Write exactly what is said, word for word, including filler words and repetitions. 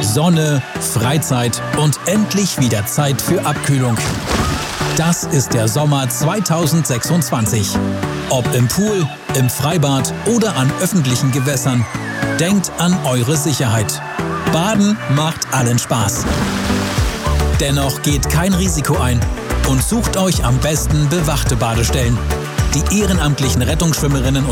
Sonne, Freizeit und endlich wieder Zeit für Abkühlung. Das ist der Sommer zweitausendsechsundzwanzig. Ob im Pool, im Freibad oder an öffentlichen Gewässern, denkt an eure Sicherheit. Baden macht allen Spaß. Dennoch geht kein Risiko ein und sucht euch am besten bewachte Badestellen. Die ehrenamtlichen Rettungsschwimmerinnen und